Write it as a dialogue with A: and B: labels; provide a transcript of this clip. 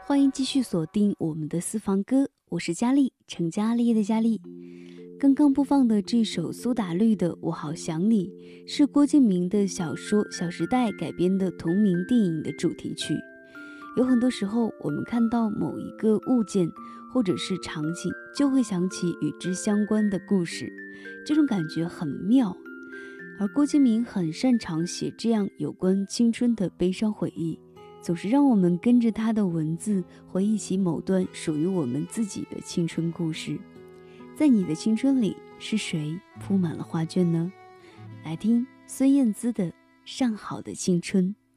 A: 欢迎继续锁定我们的私房歌，我是佳丽，成家立业的佳丽。刚刚播放的这首苏打绿的《我好想你》，是郭敬明的小说《小时代》改编的同名电影的主题曲。有很多时候，我们看到某一个物件或者是场景，就会想起与之相关的故事，这种感觉很妙。而郭敬明很擅长写这样有关青春的悲伤回忆，总是让我们跟着他的文字回忆起某段属于我们自己的青春故事。在你的青春里，是谁铺满了画卷呢？来听孙燕姿的《上好的青春》。